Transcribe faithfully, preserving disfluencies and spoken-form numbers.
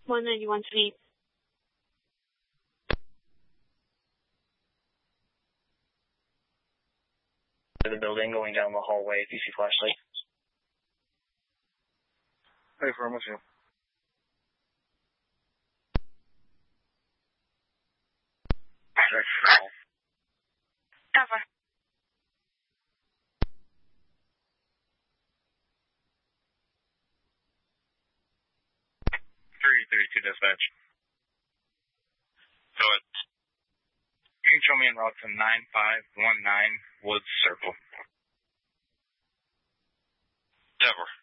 one ninety-one Suite. To the building, going down the hallway, P C flashlight. Hey, firm, what's you? Cover. three thirty-two dispatch. Go ahead. You can show me en route to nine five one nine Woods Circle. Dever.